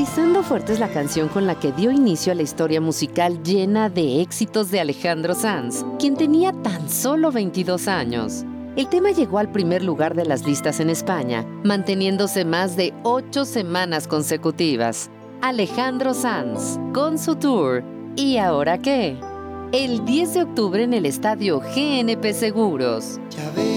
Pisando Fuerte es la canción con la que dio inicio a la historia musical llena de éxitos de Alejandro Sanz, quien tenía tan solo 22 años. El tema llegó al primer lugar de las listas en España, manteniéndose más de 8 semanas consecutivas. Alejandro Sanz, con su tour ¿Y ahora qué? El 10 de octubre en el estadio GNP Seguros. Ya ves.